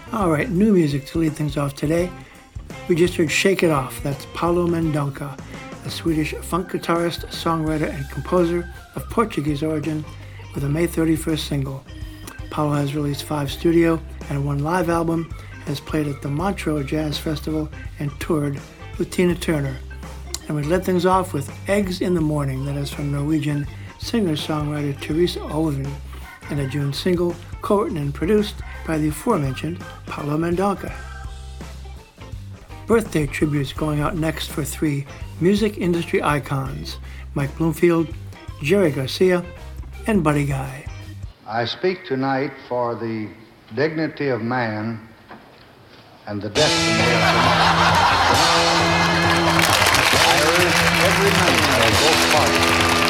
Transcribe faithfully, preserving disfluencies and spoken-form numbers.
All right, new music to lead things off today. We just heard Shake It Off. That's Paulo Mendonça, a Swedish funk guitarist, songwriter, and composer of Portuguese origin, with a May thirty-first single. Paulo has released five studio and one live album, has played at the Montreux Jazz Festival, and toured with Tina Turner. And we led things off with Eggs in the Morning, that is from Norwegian singer-songwriter Therese Oven, and a June single co-written and produced by the aforementioned Paulo Mendonça. Birthday tributes going out next for three music industry icons, Mike Bloomfield, Jerry Garcia, and Buddy Guy. I speak tonight for the dignity of man and the destiny of tomorrow. I urge every member of both parties